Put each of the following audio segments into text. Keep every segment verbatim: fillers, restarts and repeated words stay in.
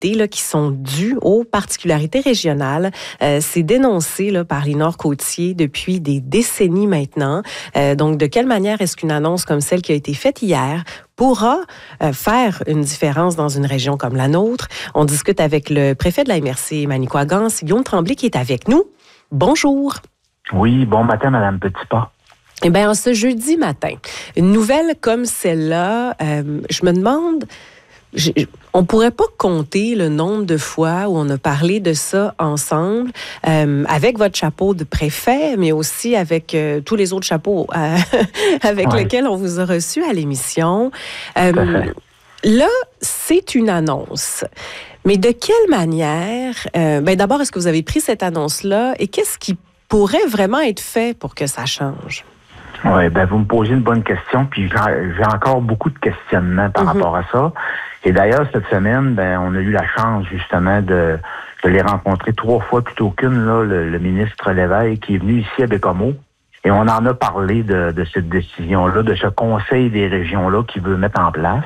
Là, qui sont dues aux particularités régionales. Euh, c'est dénoncé là, par les Nord-Côtiers depuis des décennies maintenant. Euh, donc, de quelle manière est-ce qu'une annonce comme celle qui a été faite hier pourra euh, faire une différence dans une région comme la nôtre? On discute avec le préfet de la M R C Manicouagan, Guillaume Tremblay, qui est avec nous. Bonjour. Oui, bon matin, Madame Petitpas. Eh bien, ce jeudi matin, une nouvelle comme celle-là, euh, je me demande... Je, on pourrait pas compter le nombre de fois où on a parlé de ça ensemble, euh, avec votre chapeau de préfet, mais aussi avec euh, tous les autres chapeaux euh, avec ouais. lesquels on vous a reçu à l'émission. Euh, là, c'est une annonce. Mais de quelle manière? Euh, ben d'abord, est-ce que vous avez pris cette annonce-là et qu'est-ce qui pourrait vraiment être fait pour que ça change? Oui, ben vous me posez une bonne question, puis j'ai, j'ai encore beaucoup de questionnements par mm-hmm. rapport à ça. Et d'ailleurs, cette semaine, ben on a eu la chance justement de, de les rencontrer trois fois plutôt qu'une, là, le, le ministre Lévesque qui est venu ici à Bécomo. Et on en a parlé de, de cette décision-là, de ce conseil des régions-là qui veut mettre en place.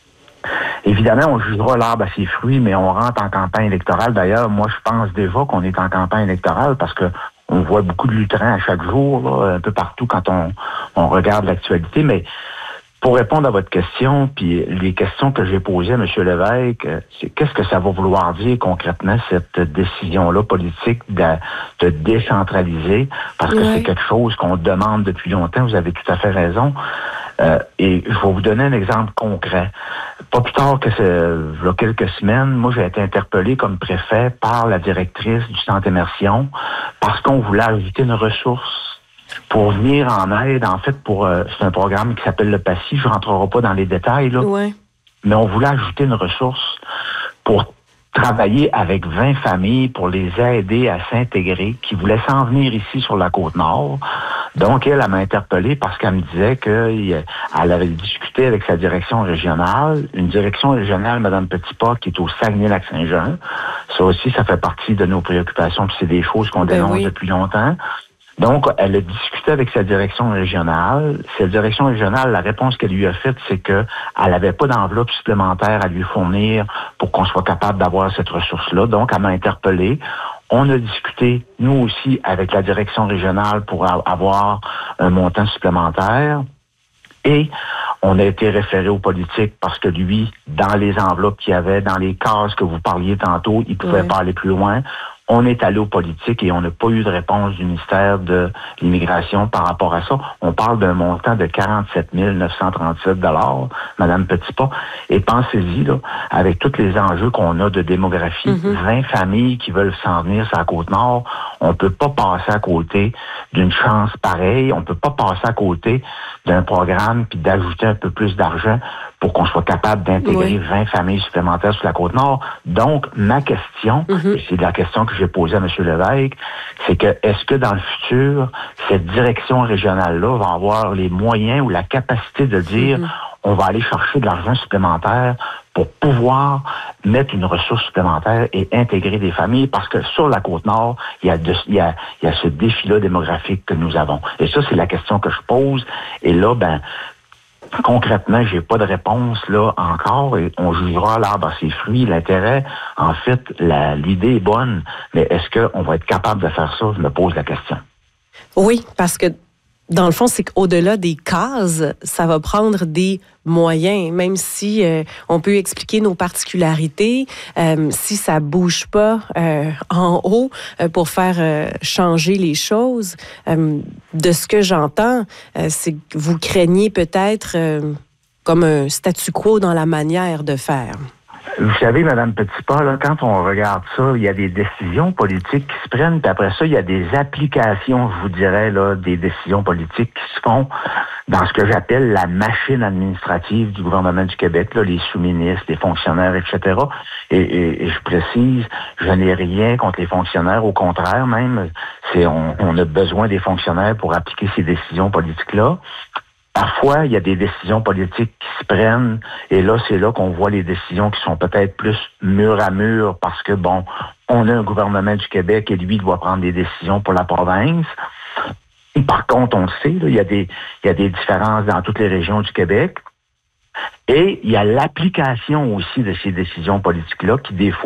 Évidemment, on jugera l'arbre à ses fruits, mais on rentre en campagne électorale. D'ailleurs, moi, je pense déjà qu'on est en campagne électorale parce que on voit beaucoup de lutins à chaque jour, là, un peu partout quand on, on regarde l'actualité. Mais pour répondre à votre question, puis les questions que j'ai posées à M. Lévesque, c'est qu'est-ce que ça va vouloir dire concrètement, cette décision-là politique de, de décentraliser? Parce que ouais. c'est quelque chose qu'on demande depuis longtemps, vous avez tout à fait raison. Euh, et je vais vous donner un exemple concret. Pas plus tard que ce, il y a quelques semaines, moi j'ai été interpellé comme préfet par la directrice du centre immersion parce qu'on voulait ajouter une ressource pour venir en aide. En fait, pour euh, c'est un programme qui s'appelle le P A C I. Je ne rentrerai pas dans les détails, là. Ouais. Mais on voulait ajouter une ressource pour travailler avec vingt familles pour les aider à s'intégrer, qui voulaient s'en venir ici sur la Côte-Nord. Donc, elle, elle m'a interpellé parce qu'elle me disait qu'elle avait discuté avec sa direction régionale, une direction régionale, Mme Petitpas, qui est au Saguenay-Lac-Saint-Jean. Ça aussi, ça fait partie de nos préoccupations, puis c'est des choses qu'on ben dénonce oui. depuis longtemps. Donc, elle a discuté avec sa direction régionale. Cette direction régionale, la réponse qu'elle lui a faite, c'est que elle n'avait pas d'enveloppe supplémentaire à lui fournir pour qu'on soit capable d'avoir cette ressource-là. Donc, elle m'a interpellé. On a discuté, nous aussi, avec la direction régionale pour avoir un montant supplémentaire. Et on a été référé aux politiques parce que lui, dans les enveloppes qu'il y avait, dans les cases que vous parliez tantôt, il pouvait oui. pas aller plus loin. On est allé aux politiques et on n'a pas eu de réponse du ministère de l'Immigration par rapport à ça. On parle d'un montant de quarante-sept mille neuf cent trente-sept dollars, Mme Petitpas. Et pensez-y, là, avec tous les enjeux qu'on a de démographie, mm-hmm. vingt familles qui veulent s'en venir sur la Côte-Nord, on peut pas passer à côté d'une chance pareille. On peut pas passer à côté d'un programme puis d'ajouter un peu plus d'argent pour qu'on soit capable d'intégrer oui. vingt familles supplémentaires sur la Côte-Nord. Donc, ma question, mm-hmm. et c'est la question que j'ai posée à M. Lévesque, c'est que est-ce que dans le futur, cette direction régionale-là va avoir les moyens ou la capacité de dire mm-hmm. on va aller chercher de l'argent supplémentaire pour pouvoir mettre une ressource supplémentaire et intégrer des familles, parce que sur la Côte-Nord, il y a, de, il y a, il y a ce défi-là démographique que nous avons. Et ça, c'est la question que je pose. Et là, ben, concrètement, j'ai pas de réponse là encore et on jugera l'arbre à ses fruits. L'intérêt, en fait, la, l'idée est bonne, mais est-ce qu'on va être capable de faire ça? Je me pose la question. Oui, parce que dans le fond, c'est qu'au-delà des cases, ça va prendre des moyens, même si euh, on peut expliquer nos particularités, euh, si ça bouge pas euh, en haut euh, pour faire euh, changer les choses. Euh, de ce que j'entends, euh, c'est que vous craignez peut-être euh, comme un statu quo dans la manière de faire. Vous savez, Mme Petitpas, là, quand on regarde ça, il y a des décisions politiques qui se prennent, puis après ça, il y a des applications, je vous dirais, là, des décisions politiques qui se font dans ce que j'appelle la machine administrative du gouvernement du Québec, là, les sous-ministres, les fonctionnaires, et cetera. Et, et, et je précise, je n'ai rien contre les fonctionnaires, au contraire même, c'est on, on a besoin des fonctionnaires pour appliquer ces décisions politiques-là. Parfois, il y a des décisions politiques qui se prennent, et là, c'est là qu'on voit les décisions qui sont peut-être plus mur à mur, parce que, bon, on a un gouvernement du Québec et lui doit prendre des décisions pour la province. Par contre, on le sait, là, il y a des, il y a des différences dans toutes les régions du Québec. Et il y a l'application aussi de ces décisions politiques-là qui, des fois,